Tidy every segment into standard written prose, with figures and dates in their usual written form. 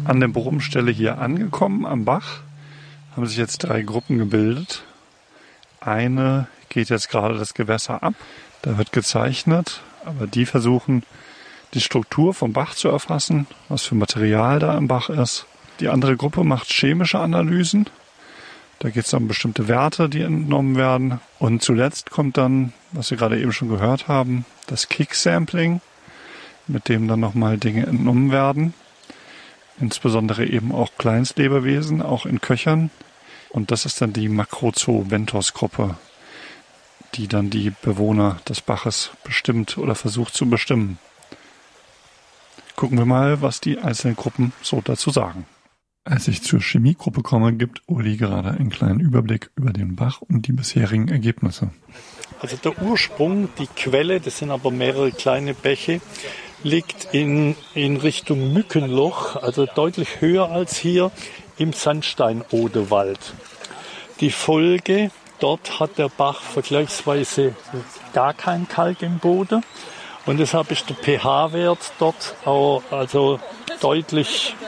An der Bohrumstelle hier angekommen am Bach haben sich jetzt 3 Gruppen gebildet. Eine geht jetzt gerade das Gewässer ab. Da wird gezeichnet, aber die versuchen, die Struktur vom Bach zu erfassen, was für Material da im Bach ist. Die andere Gruppe macht chemische Analysen. Da geht es um bestimmte Werte, die entnommen werden. Und zuletzt kommt dann, was wir gerade eben schon gehört haben, das Kick-Sampling, mit dem dann nochmal Dinge entnommen werden. Insbesondere eben auch Kleinstlebewesen, auch in Köchern. Und das ist dann die Macrozoobenthos-Gruppe, die dann die Bewohner des Baches bestimmt oder versucht zu bestimmen. Gucken wir mal, was die einzelnen Gruppen so dazu sagen. Als ich zur Chemiegruppe komme, gibt Uli gerade einen kleinen Überblick über den Bach und die bisherigen Ergebnisse. Also der Ursprung, die Quelle, das sind aber mehrere kleine Bäche, liegt in Richtung Mückenloch, also deutlich höher als hier im Sandsteinodewald. Die Folge, dort hat der Bach vergleichsweise gar kein Kalk im Boden und deshalb ist der pH-Wert dort auch also deutlich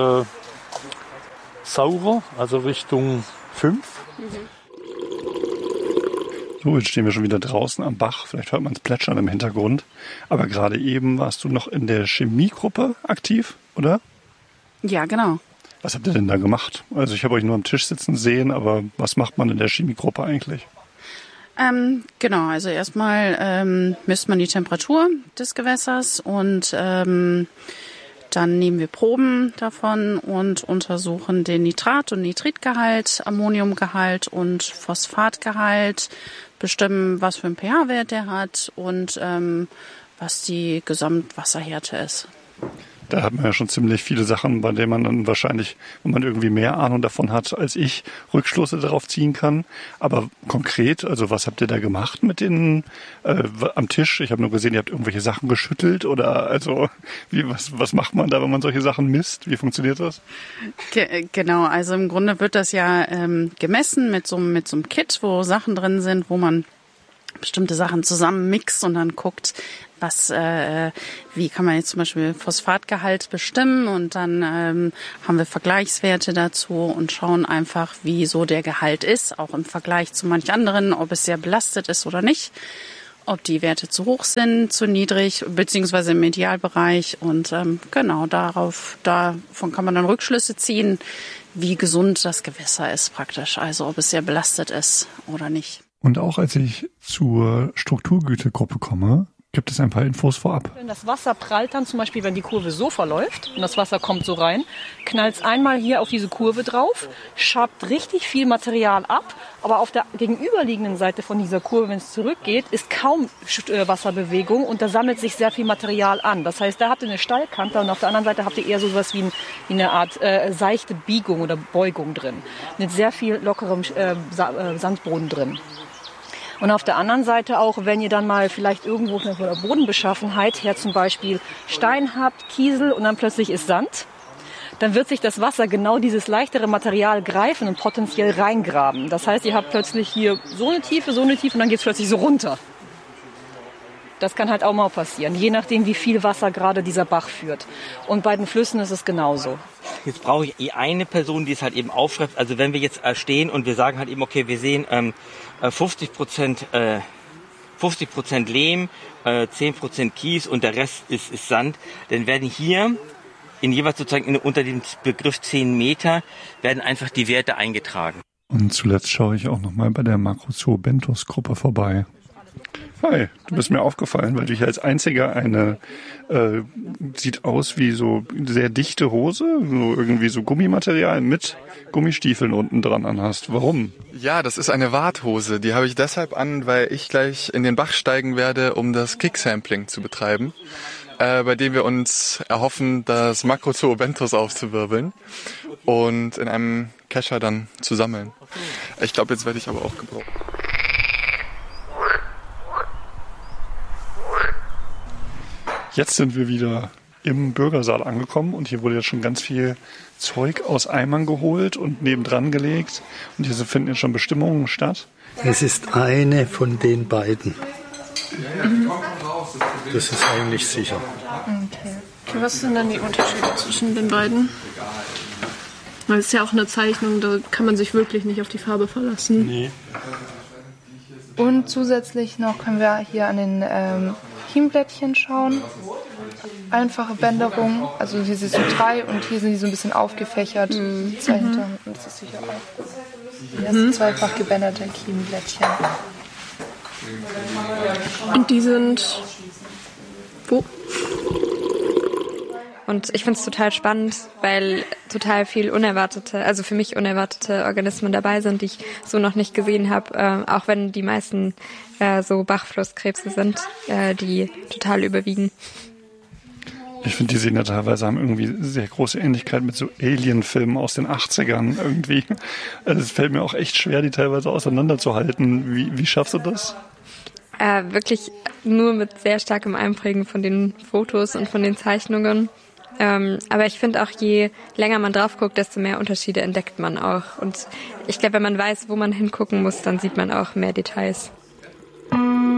saurer, also Richtung 5. So, jetzt stehen wir schon wieder draußen am Bach. Vielleicht hört man es plätschern im Hintergrund. Aber gerade eben warst du noch in der Chemiegruppe aktiv, oder? Ja, genau. Was habt ihr denn da gemacht? Also ich habe euch nur am Tisch sitzen sehen, aber was macht man in der Chemiegruppe eigentlich? Genau, also erstmal misst man die Temperatur des Gewässers und dann nehmen wir Proben davon und untersuchen den Nitrat- und Nitritgehalt, Ammoniumgehalt und Phosphatgehalt, bestimmen, was für einen pH-Wert der hat und was die Gesamtwasserhärte ist. Da hat man ja schon ziemlich viele Sachen, bei denen man dann wahrscheinlich, wenn man irgendwie mehr Ahnung davon hat als ich, Rückschlüsse darauf ziehen kann. Aber konkret, also was habt ihr da gemacht mit denen am Tisch? Ich habe nur gesehen, ihr habt irgendwelche Sachen geschüttelt oder also was macht man da, wenn man solche Sachen misst? Wie funktioniert das? Genau, also im Grunde wird das ja gemessen mit so einem Kit, wo Sachen drin sind, wo man bestimmte Sachen zusammen mixt und dann guckt, wie kann man jetzt zum Beispiel Phosphatgehalt bestimmen und dann haben wir Vergleichswerte dazu und schauen einfach, wie so der Gehalt ist, auch im Vergleich zu manch anderen, ob es sehr belastet ist oder nicht, ob die Werte zu hoch sind, zu niedrig, beziehungsweise im Idealbereich und genau davon kann man dann Rückschlüsse ziehen, wie gesund das Gewässer ist praktisch, also ob es sehr belastet ist oder nicht. Und auch als ich zur Strukturgütegruppe komme, gibt es ein paar Infos vorab. Das Wasser prallt dann zum Beispiel, wenn die Kurve so verläuft und das Wasser kommt so rein, knallt es einmal hier auf diese Kurve drauf, schabt richtig viel Material ab, aber auf der gegenüberliegenden Seite von dieser Kurve, wenn es zurückgeht, ist kaum Wasserbewegung und da sammelt sich sehr viel Material an. Das heißt, da habt ihr eine Steilkante und auf der anderen Seite habt ihr eher so etwas wie eine Art seichte Biegung oder Beugung drin, mit sehr viel lockerem Sandboden drin. Und auf der anderen Seite auch, wenn ihr dann mal vielleicht irgendwo von der Bodenbeschaffenheit her zum Beispiel Stein habt, Kiesel und dann plötzlich ist Sand, dann wird sich das Wasser genau dieses leichtere Material greifen und potenziell reingraben. Das heißt, ihr habt plötzlich hier so eine Tiefe und dann geht es plötzlich so runter. Das kann halt auch mal passieren, je nachdem, wie viel Wasser gerade dieser Bach führt. Und bei den Flüssen ist es genauso. Jetzt brauche ich eine Person, die es halt eben aufschreibt. Also wenn wir jetzt stehen und wir sagen halt eben, okay, wir sehen 50% Lehm, 10% Kies und der Rest ist Sand, dann werden hier in jeweils sozusagen unter dem Begriff 10 Meter werden einfach die Werte eingetragen. Und zuletzt schaue ich auch nochmal bei der Macrozoobenthos-Gruppe vorbei. Hi, du bist mir aufgefallen, weil du hier als Einziger eine, sieht aus wie so sehr dichte Hose, so irgendwie so Gummimaterial mit Gummistiefeln unten dran anhast. Warum? Ja, das ist eine Warthose. Die habe ich deshalb an, weil ich gleich in den Bach steigen werde, um das Kick-Sampling zu betreiben, bei dem wir uns erhoffen, das Macrozoobenthos aufzuwirbeln und in einem Kescher dann zu sammeln. Ich glaube, jetzt werde ich aber auch gebraucht. Jetzt sind wir wieder im Bürgersaal angekommen und hier wurde jetzt schon ganz viel Zeug aus Eimern geholt und nebendran gelegt. Und hier finden jetzt schon Bestimmungen statt. Es ist eine von den beiden. Das ist eigentlich sicher. Okay. Was sind denn die Unterschiede zwischen den beiden? Weil es ist ja auch eine Zeichnung, da kann man sich wirklich nicht auf die Farbe verlassen. Nee. Und zusätzlich noch können wir hier an den Kiemblättchen schauen. Einfache Bänderung, also hier sind so 3 und hier sind die so ein bisschen aufgefächert. 2 hinter und das ist sicher auch. Hier sind zweifach gebänderte Kiemblättchen. Und die sind wo? Und ich finde es total spannend, weil total viel also für mich unerwartete Organismen dabei sind, die ich so noch nicht gesehen habe, auch wenn die meisten so Bachflusskrebse sind, die total überwiegen. Ich finde, die sehen ja teilweise haben irgendwie sehr große Ähnlichkeit mit so Alien-Filmen aus den 80ern irgendwie. Also es fällt mir auch echt schwer, die teilweise auseinanderzuhalten. Wie schaffst du das? Wirklich nur mit sehr starkem Einprägen von den Fotos und von den Zeichnungen. Aber ich finde auch, je länger man drauf guckt, desto mehr Unterschiede entdeckt man auch. Und ich glaube, wenn man weiß, wo man hingucken muss, dann sieht man auch mehr Details.